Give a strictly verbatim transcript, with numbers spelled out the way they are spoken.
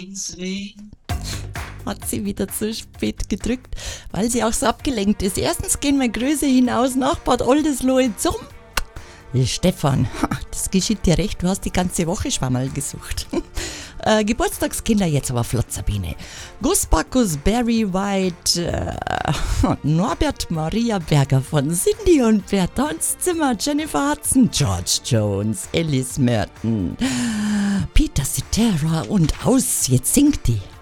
Hat sie wieder zu spät gedrückt, weil sie auch so abgelenkt ist. Erstens gehen wir Grüße hinaus nach Bad Oldesloe zum Stefan. Das geschieht dir recht, du hast die ganze Woche Schwammerl gesucht. Äh, Geburtstagskinder jetzt aber flott, Sabine. Gus Bacchus, Barry White, äh, Norbert Maria Berger von Cindy und Bert, Hans Zimmer, Jennifer Hudson, George Jones, Alice Merton, Peter Cetera und aus, jetzt singt die.